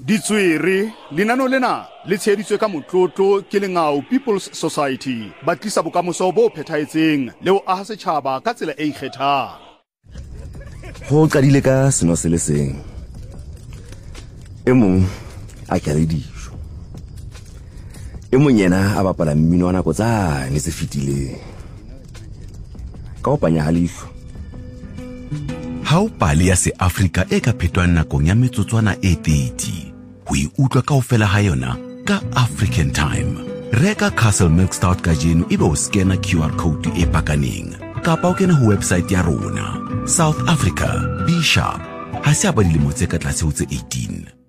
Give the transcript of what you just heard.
Ditswere lenano lena le tsheditswe ka motlotlo ke Lengao People's Society ba tlisa bokamoso bo phethaetseng le ho aha setjhaba ka tsela e ikgethang. Ho qadile ka seno se le seng. E mong a kere dijo. E mong yena a bapala mmino wa nako tsane tse fetileng. Ka ho panya halihlo. Ha o pale ya se-Afrika e ka phetwang nakong ya metsotswana e 30, ho e utlwa kaofela ha yona ka African Time. Reka Castle Milk Stout kajeno ebe o scanner QR code e pakaneng. Kapa o kena ho website ya rona. South Africa, be sharp. Ha se a ba dilemo tse ka tlase ho tse 18.